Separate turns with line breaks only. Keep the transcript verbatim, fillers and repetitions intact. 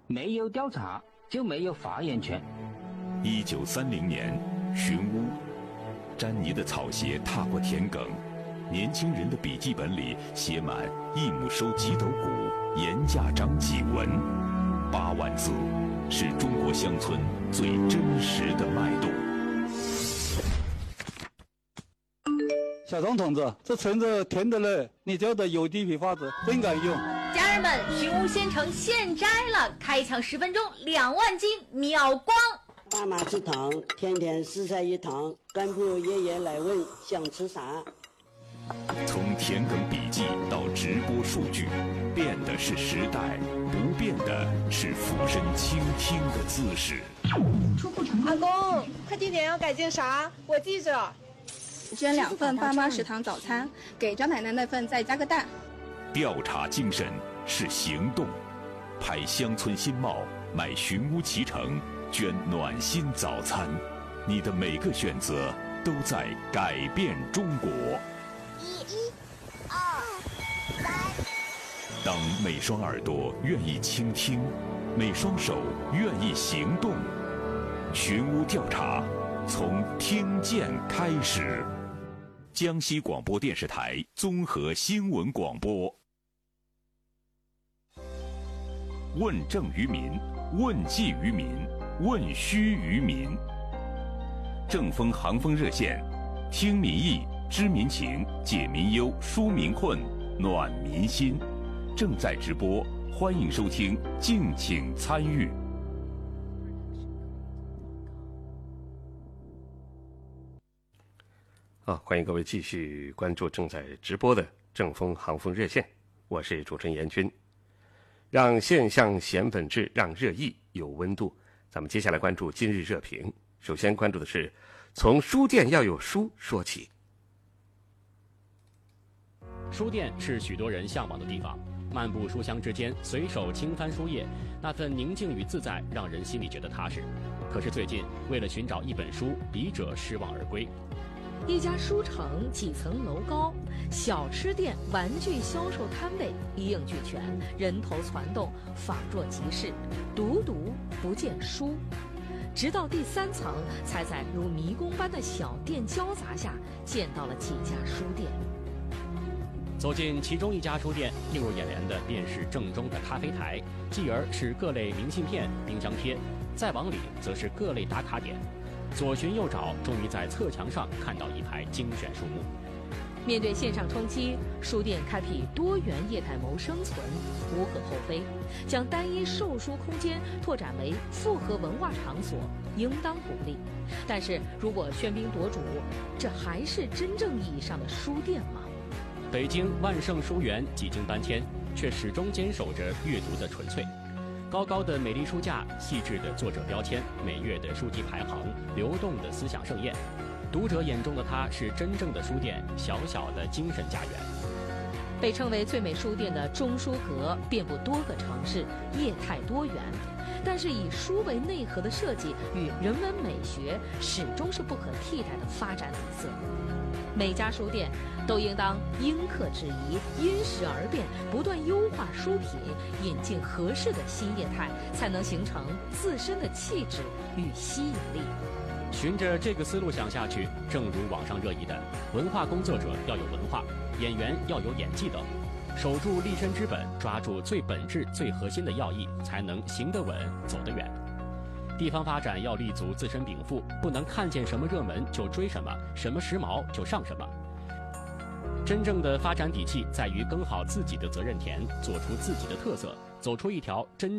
没有调查就没有发言权。
一九三零年，寻乌，詹妮的草鞋踏过田埂，年轻人的笔记本里写满一亩收几斗谷，盐价涨几文，八万字，是中国乡村最真实的脉动。
小张同志，这橙子甜的嘞，你家的有机皮发子真敢用。
家人们，寻乌鲜橙现摘了，开抢十分钟两万斤秒光。
爸妈吃糖，天天四菜一汤，干部爷爷来问想吃啥。
从田埂笔记到直播数据，变的是时代，不变的是俯身倾听的姿势。
阿公，快递点要改件啥？我记着。
捐两份爸妈食堂早餐，给张奶奶那份再加个蛋。
调查精神是行动，拍乡村新貌，买寻乌脐橙，捐暖心早餐。你的每个选择都在改变中国。
一、二、三。
当每双耳朵愿意倾听，每双手愿意行动，寻乌调查从听见开始。江西广播电视台综合新闻广播。问政于民，问计于民，问需于民。正风航风热线，听民意，知民情，解民忧，纾民困，暖民心。正在直播，欢迎收听，敬请参与。
啊，欢迎各位继续关注正在直播的正风航风热线，我是主持人严军。让现象显本质，让热议有温度。咱们接下来关注今日热评，首先关注的是从书店要有书说起。
书店是许多人向往的地方，漫步书香之间，随手轻翻书页，那份宁静与自在让人心里觉得踏实。可是最近为了寻找一本书，笔者失望而归。
一家书城几层楼高，小吃店、玩具销售摊位一应俱全，人头攒动，仿若集市，独独不见书。直到第三层，才在如迷宫般的小店交杂下见到了几家书店。
走进其中一家书店，映入眼帘的便是正宗的咖啡台，继而是各类明信片、冰箱贴，再往里则是各类打卡点。左寻右找，终于在侧墙上看到一排精选书目。
面对线上冲击，书店开辟多元业态谋生存，无可厚非。将单一售书空间拓展为复合文化场所，应当鼓励。但是如果喧宾夺主，这还是真正意义上的书店吗？
北京万盛书园几经搬迁，却始终坚守着阅读的纯粹。高高的美丽书架，细致的作者标签，每月的书籍排行，流动的思想盛宴。读者眼中的它是真正的书店，小小的精神家园。
被称为最美书店的中书阁遍布多个城市，业态多元，但是以书为内核的设计与人文美学始终是不可替代的发展底色。每家书店都应当因客制宜，因时而变，不断优化书品，引进合适的新业态，才能形成自身的气质与吸引力。
循着这个思路想下去，正如网上热议的，文化工作者要有文化，演员要有演技等，守住立身之本，抓住最本质、最核心的要义，才能行得稳，走得远。地方发展要立足自身禀赋，不能看见什么热门就追什么，什么时髦就上什么。真正的发展底气在于耕好自己的责任田，做出自己的特色，走出一条真